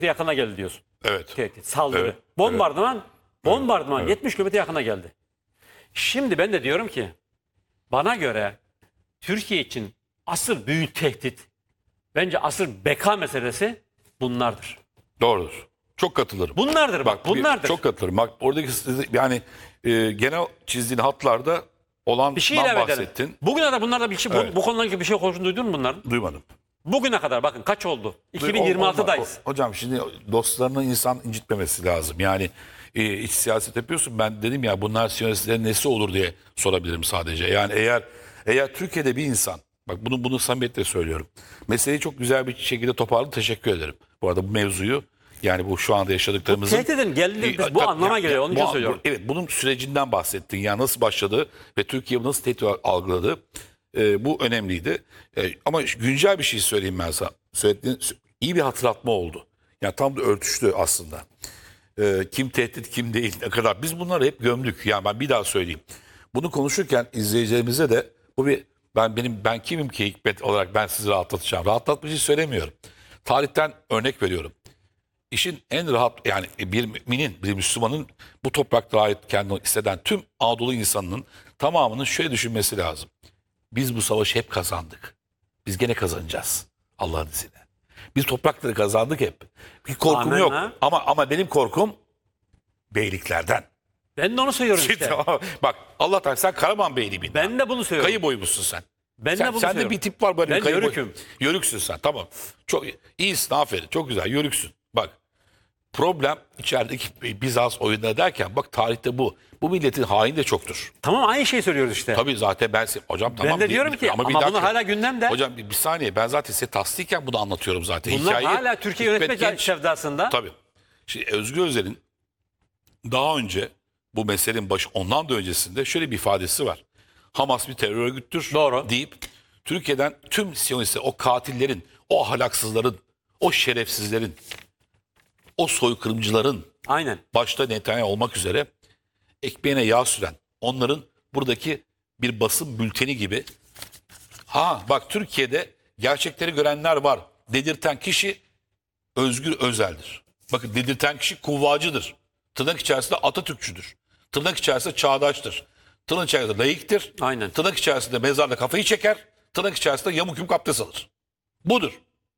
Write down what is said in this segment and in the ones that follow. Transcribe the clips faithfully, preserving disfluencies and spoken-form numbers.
yakına geldi diyorsun. Evet. Tehdit, saldırı. Evet. Bombardıman, bombardıman Evet. yetmiş kilometre yakına geldi. Şimdi ben de diyorum ki bana göre Türkiye için asıl büyük tehdit, bence asıl beka meselesi bunlardır. Doğrudur. Çok katılırım. Bunlardır bak, bir- bunlardır. Çok katılırım. Bak oradaki yani e, genel çizdiğin hatlarda olandan Bir şey ilave edelim. bahsettin. Bugüne kadar bunlarda bir şey, bu- Evet. bu konuyla ilgili bir şey konuştuğunu duydun mu bunların? Duymadım. Bugüne kadar bakın kaç oldu? iki bin yirmi altıdayız. O- Hocam şimdi dostlarını insan incitmemesi lazım. Yani e, iç siyaset yapıyorsun. Ben dedim ya bunlar siyasetlerin nesi olur diye sorabilirim sadece. Yani eğer eğer Türkiye'de bir insan, bak bunu bunu samimiyetle söylüyorum. Meseleyi çok güzel bir şekilde toparladı. Teşekkür ederim. Bu arada bu mevzuyu, yani bu şu anda yaşadıklarımızın... Tehdit edin, geldi, biz E, bu tabii, anlama ya- geliyor. Onun bu- için bu- söylüyorum. Evet, bunun sürecinden bahsettin. Yani nasıl başladı ve Türkiye bunu nasıl tehdit olarak algıladı. E, bu önemliydi. E, ama güncel bir şey söyleyeyim ben sana. Söylediğin iyi bir hatırlatma oldu. Yani tam da örtüştü aslında. E, kim tehdit, kim değil, ne kadar. Biz bunları hep gömdük. Yani ben bir daha söyleyeyim. Bunu konuşurken izleyicilerimize de bu bir ben benim ben kimim ki Hikmet olarak ben sizi rahatlatacağım. Rahatlatmak için söylemiyorum. Tarihten örnek veriyorum. İşin en rahat, yani bir müminin, bir Müslümanın bu topraklara ait kendini hisseden tüm Anadolu insanının tamamının şöyle düşünmesi lazım. Biz bu savaşı hep kazandık. Biz gene kazanacağız Allah'ın izniyle. Biz toprakları kazandık hep. Bir korkum Amen yok. ha. Ama ama benim korkum beyliklerden. Ben de onu söylüyorum işte. Tamam. Bak Allah'tan sen Karaman Beyliği bin. Ben de bunu söylüyorum. Kayı boymuşsun sen. Ben sen, de bunu sende söylüyorum. bir tip var böyle. Ben bir kayı boy- yörüküm. Yörüksün sen, tamam. Çok iyisin, aferin, çok güzel, yörüksün. Bak problem içerideki Bizans oyunları derken bak tarihte bu. Bu milletin haini de çoktur. Tamam, aynı şeyi söylüyoruz işte. Tabii zaten ben size, hocam tamam. ben de bir- diyorum bir- ki ama, bir bunlar dakika. hala gündemde. Hocam bir, bir saniye, ben zaten size tasdiken bunu anlatıyorum zaten. bunlar Hikayeyi, hala Türkiye Hikmet yönetme Genç- sevdasında. Tabii. Şimdi Özgür Özel'in daha önce bu meselenin başı, ondan da öncesinde şöyle bir ifadesi var. Hamas bir terör örgüttür Doğru. deyip Türkiye'den tüm Siyonistler, o katillerin, o ahlaksızların, o şerefsizlerin, o soykırımcıların, Aynen. başta Netanyahu olmak üzere ekmeğine yağ süren, onların buradaki bir basın bülteni gibi, ha bak Türkiye'de gerçekleri görenler var dedirten kişi Özgür Özel'dir. Bakın, dedirten kişi kuvvacıdır. Tırnak içerisinde Atatürkçüdür. Tırnak içerisinde çağdaştır. Tırnak içerisinde layıktır. Aynen. Tırnak içerisinde mezarda kafayı çeker. Tırnak içerisinde yamuk yumuk abdest alır. Budur.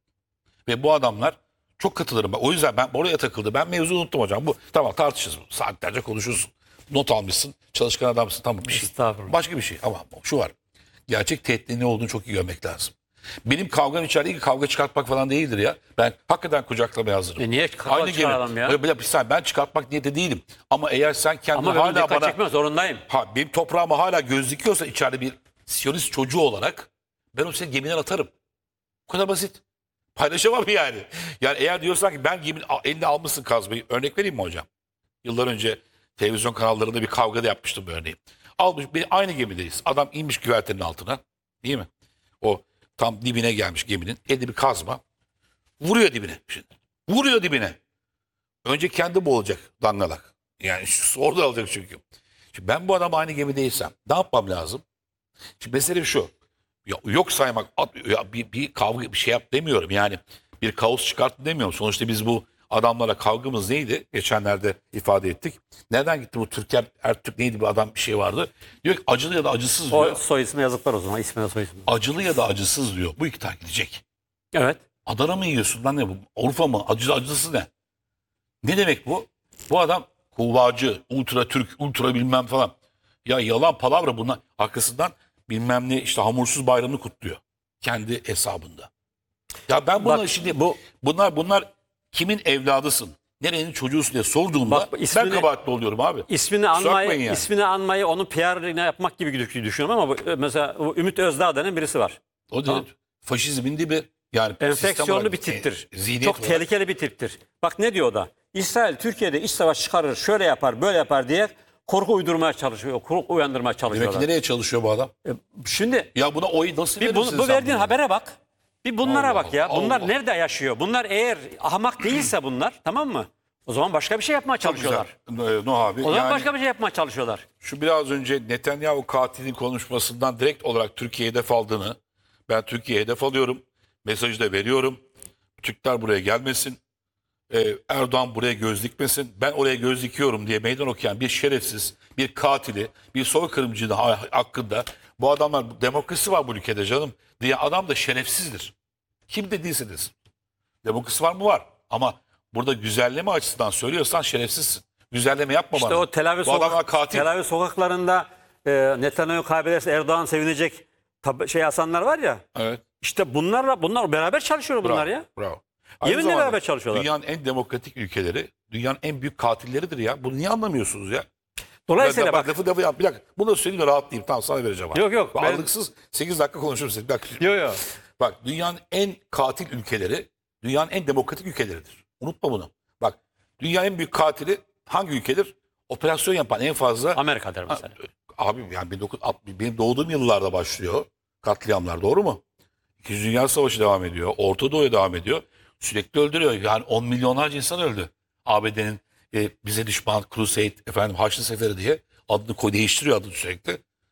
Ve bu adamlar, çok katılırım. O yüzden ben oraya takıldı. Ben mevzu unuttum hocam. Bu tamam, tartışırız. Saatlerce konuşuruz. Not almışsın. Çalışkan adamsın. Tamam, bir şey. Estağfurullah. Başka bir şey. Ama şu var. Gerçek tehditin ne olduğunu çok iyi görmek lazım. Benim kavgam içeride kavga çıkartmak falan değildir ya. Ben hakikaten kucaklamaya hazırım. E niye kavga çıkaralım ya? Bir, bir, bir saniye, ben çıkartmak niyeti değilim. Ama eğer sen kendini Ama ben hala dikkat bana... çekme zorundayım. Ha, benim toprağıma hala göz dikiyorsa içeride bir Siyonist çocuğu olarak ben onu senin gemiden atarım. Bu kadar basit. Paylaşamam yani. Yani eğer diyorsan ki ben gemini eline almışsın kazmayı. Örnek vereyim mi hocam? Yıllar önce televizyon kanallarında bir kavgada yapmıştım bu örneği. Almış, bir aynı gemideyiz. Adam inmiş güvertenin altına. Değil mi? O tam dibine gelmiş geminin. Elde bir kazma. Vuruyor dibine. Şimdi. Vuruyor dibine. Önce kendi boğulacak dangalak. Yani şu orada alacak çünkü. Şimdi ben bu adam aynı gemideysem ne yapmam lazım? Şimdi mesele şu. Ya, yok saymak, at, ya bir, bir kavga bir şey yap demiyorum. Yani bir kaos çıkart demiyorum. Sonuçta biz bu adamlara kavgamız neydi? Geçenlerde ifade ettik. Nereden gitti bu Türker Ertürk neydi bir adam, bir şey vardı. Diyor ki acılı ya da acısız diyor. O soy ismi yazıklar o zaman. İsmine soy ismi. Acılı ya da acısız diyor. Bu iktidar gidecek. Evet. Adana mı yiyorsun lan, ne bu? Urfa mı? Acı, acısız ne? Ne demek bu? Bu adam kuvvacı, ultra Türk, ultra bilmem falan. Ya yalan palavra bunlar. Arkasından bilmem ne işte hamursuz bayramını kutluyor. Kendi hesabında. Ya ben bunlar Bak, şimdi bu- bunlar bunlar kimin evladısın? Nerenin çocuğusun diye sorduğumda Bak, bu ismini- ben kabahatli oluyorum abi. İsmini Kusura anmayı, bakmayın yani. ismini anmayı onun P R'ını yapmak gibi düşünüyorum ama bu, mesela bu Ümit Özdağ denen birisi var. O Tamam. değil. Faşizmin dibi. Yani sistem Enfeksiyonlu olarak, bir tiptir. e, zihniyet Çok olarak. tehlikeli bir tiptir. Bak ne diyor o da? İsrail Türkiye'de iç savaş çıkarır, şöyle yapar, böyle yapar diye korku uydurmaya çalışıyor, korku uyandırmaya Demek ki çalışıyorlar. nereye çalışıyor bu adam? E, Şimdi Ya buna oy nasıl bir verirsin bu, bu sen verdiğin bunu? habere bak. Bir bunlara Allah bak ya. Allah, Bunlar Allah. nerede yaşıyor? Bunlar eğer ahmak değilse bunlar, tamam mı? O zaman başka bir şey yapmaya Çok güzel. çalışıyorlar. Ee, Nuh abi. O zaman yani başka bir şey yapmaya çalışıyorlar. şu biraz önce Netanyahu katilin konuşmasından direkt olarak Türkiye'ye hedef aldığını, ben Türkiye'ye hedef alıyorum. Mesajı da veriyorum. Türkler buraya gelmesin. e, Erdoğan buraya göz dikmesin, ben oraya göz dikiyorum diye meydan okuyan bir şerefsiz, bir katili, bir soykırımcı da hakkında bu adamlar, demokrasi var bu ülkede canım diye adam da şerefsizdir. Kim dediyse desin. Demokrasi var mı? Var. Ama burada güzelleme açısından söylüyorsan şerefsizsin. Güzelleme yapma İşte bana. o Tel Aviv, Bu adamlar sokak, katil. Tel Aviv sokaklarında e, Netanyahu kaybederse Erdoğan sevinecek tab- şey Hasanlar var ya. Evet. İşte bunlarla bunlar beraber çalışıyor bunlar ya. Bravo. Yeminle zamanda beraber çalışıyorlar. Dünyanın en demokratik ülkeleri, dünyanın en büyük katilleridir ya. Bunu niye anlamıyorsunuz ya? Dolayısıyla Ben- bak. Lafı lafı yap. Bir dakika. Bunu da söyleyeyim de rahatlayayım. Tamam, sana vereceğim. abi. Yok, yok, Bak, ben- Aralıksız sekiz dakika konuşurum size. Bak, Yok yok. bak dünyanın en katil ülkeleri, dünyanın en demokratik ülkeleridir. Unutma bunu. Bak, dünyanın en büyük katili hangi ülkedir? Operasyon yapan en fazla... Amerika'dır mesela. Abi yani bin dokuz yüz altmış, benim doğduğum yıllarda başlıyor katliamlar, doğru mu? İkinci Dünya Savaşı devam ediyor. Orta Doğu'ya devam ediyor. Sürekli öldürüyor. Yani on milyonlarca insan öldü. A B D'nin e, bize düşman Crusade, efendim Haçlı Seferi diye adını koy, değiştiriyor adını sürekli.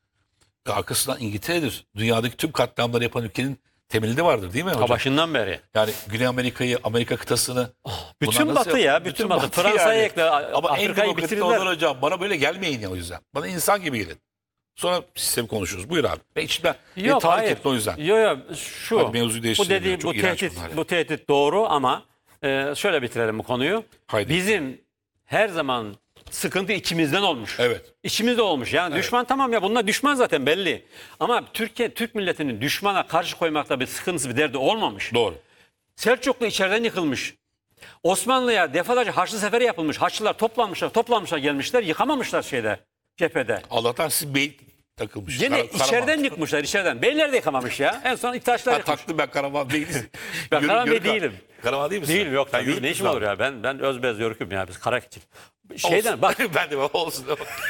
Ve arkasından İngiltere'dir. Dünyadaki tüm katliamları yapan ülkenin temelinde vardır değil mi hocam? Ta başından beri. Yani Güney Amerika'yı, Amerika kıtasını. Bütün bunlar nasıl Batı yap- ya, bütün Batı. Fransa'yı ekle, Ama en Afrika'yı demokratik bitirdiler. onlar hocam. Bana böyle gelmeyin ya o yüzden. Bana insan gibi gelin. Sonra sistemi konuşuruz. Buyur abi. Ben içimden beni Yok tahrik hayır. etme o yüzden. Yok yok şu. Hadi mevzuyu Bu değiştirelim dediğim ya, çok bu iğrenç tehdit bunlar ya. bu tehdit doğru ama e, şöyle bitirelim bu konuyu. Haydi. Bizim her zaman sıkıntı içimizden olmuş. Evet. İçimizde olmuş. Yani düşman tamam ya, bunlar düşman zaten belli. Ama Türkiye Türk milletinin düşmana karşı koymakta bir sıkıntısı, bir derdi olmamış. Doğru. Selçuklu içeriden yıkılmış. Osmanlı'ya defalarca Haçlı Seferi yapılmış. Haçlılar toplanmışlar, toplanmışlar gelmişler, yıkamamışlar şeyde, cephede. Allah'tan siz bey takılmış. Yine Kara- içeriden Karaman. yıkmışlar, içeriden. Beyler de yıkamamış ya. En son İttihatçılar Ha, yıkmış. taktım ben Karaman değiliz. Ben Yürü- Karaman Bey yürü- değilim. Karaman değil misin? Değilim, yok Ben tabii. Ne yürütmüş işim olur abi. ya? Ben ben özbez yörüküm ya. Biz Karakçı. Şeyden Olsun. bak, ben de olsun.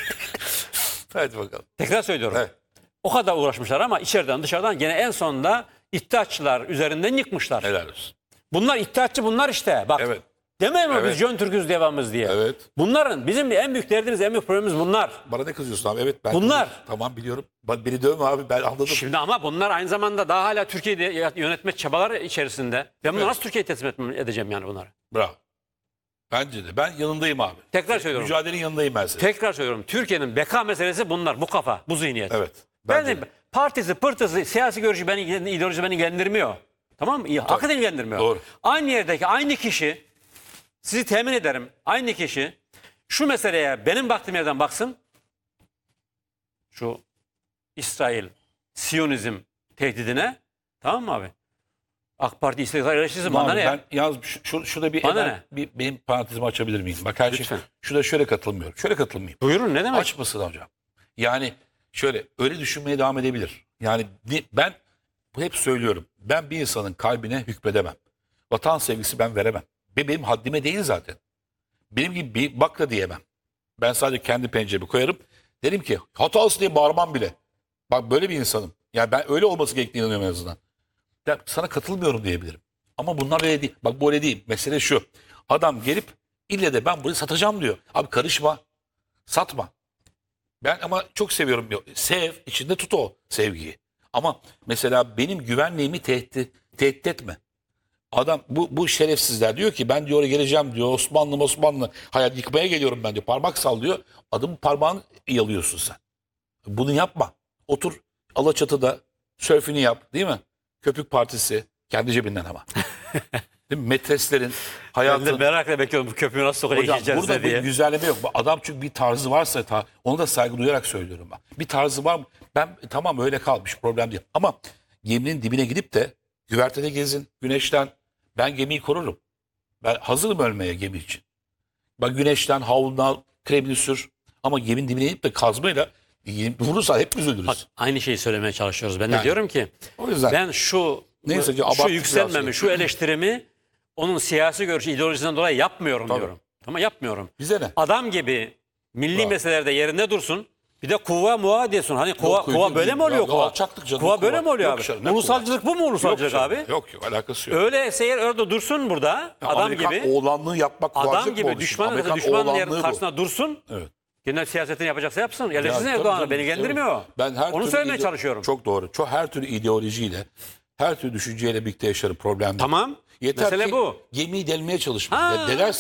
Hadi bakalım. tekrar söylüyorum. Evet. O kadar uğraşmışlar ama içeriden dışarıdan gene en sonunda İttihatçılar üzerinden yıkmışlar. Helal olsun. Bunlar İttihatçı bunlar işte. Bak. Evet. Demeyin mi Evet. biz Jön Türk'üz devamız diye. Evet. Bunların bizim en büyük derdimiz, en büyük problemimiz bunlar. Bana ne kızıyorsun abi? Evet ben. Bunlar. Tamam biliyorum. Bak, beni dövme abi, ben anladım. Şimdi ama bunlar aynı zamanda daha hala Türkiye'de yönetme çabaları içerisinde. Ben bunu Evet. nasıl Türkiye'ye teslim etmem- edeceğim yani bunları? Bravo. Bence de. Ben yanındayım abi. Tekrar söylüyorum. Mücadelenin yanındayım ben senin. Tekrar söylüyorum. Türkiye'nin beka meselesi bunlar. Bu kafa, bu zihniyet. Evet. Ben Bence de de. partisi, pırtısı, siyasi görüşü beni, ideoloji beni ilgilendirmiyor. Tamam mı? İyi, hakikaten ilgilendirmiyor. Doğru. Aynı yerdeki aynı kişi, sizi temin ederim, aynı kişi şu meseleye benim baktığım yerden baksın. Şu İsrail, Siyonizm tehdidine, tamam mı abi? AK Parti İsrail eleştirisi bana Abi ne ben ya? yalnız şu, şu- şurada bir, Bana hemen ne? bir benim parantezimi açabilir miyim? Bak her şey, Lütfen. şurada şöyle katılmıyorum. Şöyle katılmayayım. Buyurun, ne demek? Açmasın hocam. Yani şöyle öyle düşünmeye devam edebilir. Yani bir- ben hep söylüyorum. Ben bir insanın kalbine hükmedemem. Vatan sevgisi ben veremem. Ve benim haddime değil zaten. Benim gibi bir bakla diyemem. Ben sadece kendi penceremi koyarım. Derim ki hatalısın diye bağırmam bile. Bak böyle bir insanım. Yani ben öyle olması gerektiğine inanıyorum en azından. Ya sana katılmıyorum diyebilirim. Ama bunlar öyle değil. Bak bu öyle değil. Mesele şu. Adam gelip ille de ben burayı satacağım diyor. Abi karışma. Satma. Ben ama çok seviyorum diyor. Sev, içinde tut o sevgiyi. Ama mesela benim güvenliğimi tehdit, tehdit etme. Adam bu, bu şerefsizler diyor ki ben diyor oraya geleceğim diyor. Osmanlı Osmanlı hayat yıkmaya geliyorum ben diyor. Parmak sallıyor. Adamın parmağını yalıyorsun sen. Bunu yapma. Otur Alaçatı'da sörfünü yap değil mi? Köpük Partisi kendi cebinden ama. Değil mi? Metreslerin Ben de hayatın. merakla bekliyorum bu köprüyü nasıl sokağa Hocam geçeceğiz burada diye. bir güzelleme yok. Adam çünkü bir tarzı varsa ta, onu da saygı duyarak söylüyorum ben. Bir tarzı var mı? Ben tamam öyle kalmış problem değil. Ama geminin dibine gidip de güvertede gezin güneşten. Ben gemiyi korurum. Ben hazırım ölmeye gemi için. Bak güneşten havlunu al, kremini sür. Ama geminin dibine gidip de kazmayla vurursa hepimiz ölürüz. Bak, aynı şeyi söylemeye çalışıyoruz. Ben de Yani, diyorum ki o yüzden ben şu Neyse ki şu abarttık yükselmemi, biraz. şu eleştirimi onun siyasi görüşü, ideolojisinden dolayı yapmıyorum Tabii. diyorum. Ama yapmıyorum. bize ne? Adam gibi milli Bravo. meselelerde yerinde dursun. Bir de kuva muva diyorsun. Hani kuva, Yok, kuva yok, böyle yok. mi oluyor Ya, kuva? alçaklık canım, Kuva kuva. böyle mi oluyor Yok abi? canım, ne Ulusalcılık bu mu ulusalcılık yok, abi? canım, Yok yok alakası yok. Öyleyse eğer orada dursun burada adam Amerikan gibi. oğlanlığı yapmak Adam varlık mı gibi oluşur? düşman Amerikan düşman oğlanlığı yerin bu. karşısına dursun. Evet. Genel siyasetini yapacaksa yapsın. Eleştirsin Ya, tabii Erdoğan'ı. canım, Beni ilgilendirmiyor. evet. Ben her Onu türlü söylemeye ide- çalışıyorum. Çok doğru. Çok her türlü ideolojiyle, her türlü düşünceyle birlikte yaşarım. Problem değil. Tamam. Yeter Mesele ki bu. gemiyi delmeye çalışma. Ha. De- Delersen